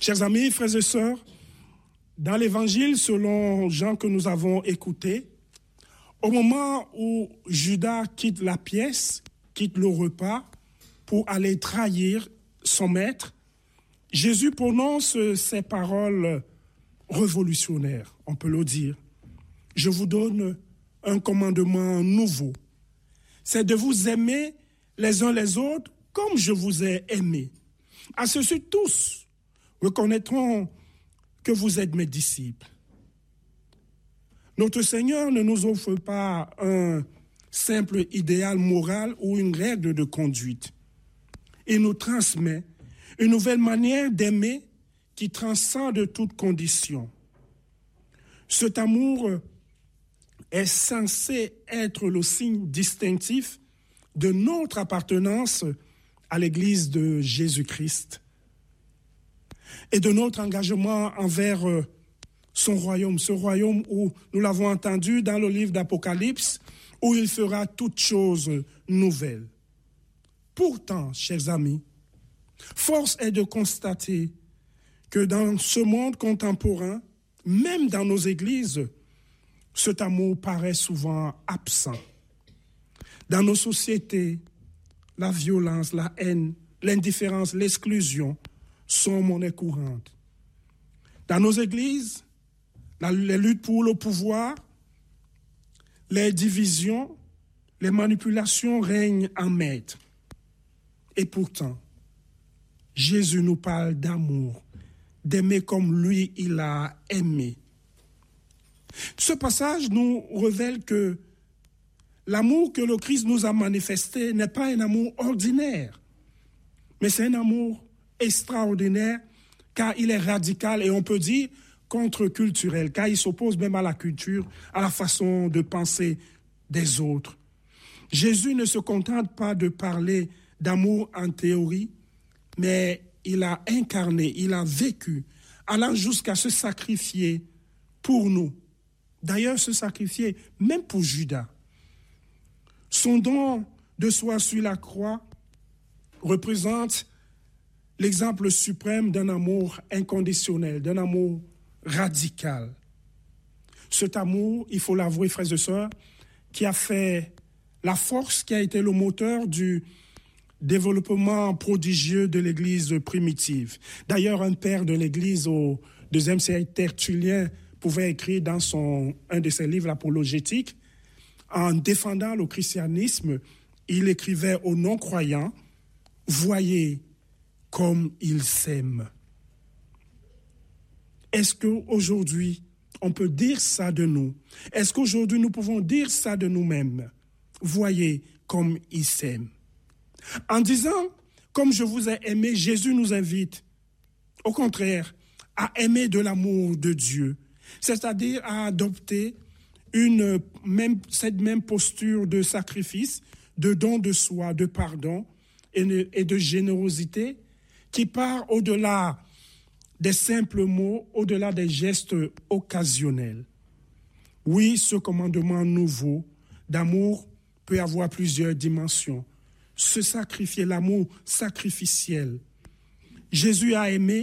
Chers amis, frères et sœurs, dans l'évangile selon Jean que nous avons écouté, au moment où Judas quitte la pièce, quitte le repas pour aller trahir son maître, Jésus prononce ces paroles révolutionnaires, on peut le dire. Je vous donne un commandement nouveau. C'est de vous aimer les uns les autres comme je vous ai aimés. À ceux-ci tous reconnaîtront que vous êtes mes disciples. Notre Seigneur ne nous offre pas un simple idéal moral ou une règle de conduite. Il nous transmet une nouvelle manière d'aimer qui transcende toute condition. Cet amour est censé être le signe distinctif de notre appartenance à l'Église de Jésus-Christ et de notre engagement envers son royaume, ce royaume où nous l'avons entendu dans le livre d'Apocalypse, où il fera toutes choses nouvelles. Pourtant, chers amis, force est de constater que dans ce monde contemporain, même dans nos églises, cet amour paraît souvent absent. Dans nos sociétés, la violence, la haine, l'indifférence, l'exclusion sont monnaie courante. Dans nos églises, les luttes pour le pouvoir, les divisions, les manipulations règnent en maître. Et pourtant, Jésus nous parle d'amour, d'aimer comme lui, il a aimé. Ce passage nous révèle que l'amour que le Christ nous a manifesté n'est pas un amour ordinaire, mais c'est un amour extraordinaire car il est radical et on peut dire contre-culturel, car il s'oppose même à la culture, à la façon de penser des autres. Jésus ne se contente pas de parler d'amour en théorie, mais il a incarné, il a vécu, allant jusqu'à se sacrifier pour nous. D'ailleurs, se sacrifier même pour Judas. Son don de soi sur la croix représente l'exemple suprême d'un amour inconditionnel, d'un amour radical. Cet amour, il faut l'avouer, frères et sœurs, qui a fait la force, qui a été le moteur du développement prodigieux de l'Église primitive. D'ailleurs, un père de l'Église au IIe siècle, Tertullien, pouvait écrire dans un de ses livres, l'Apologétique, en défendant le christianisme, il écrivait aux non-croyants, « Voyez comme ils s'aiment ». Est-ce qu'aujourd'hui, on peut dire ça de nous? Est-ce qu'aujourd'hui, nous pouvons dire ça de nous-mêmes? Voyez comme ils s'aiment. En disant, comme je vous ai aimé, Jésus nous invite, au contraire, à aimer de l'amour de Dieu, c'est-à-dire à adopter cette même posture de sacrifice, de don de soi, de pardon et de générosité qui part au-delà des simples mots, au-delà des gestes occasionnels. Oui, ce commandement nouveau d'amour peut avoir plusieurs dimensions. Se sacrifier, l'amour sacrificiel. Jésus a aimé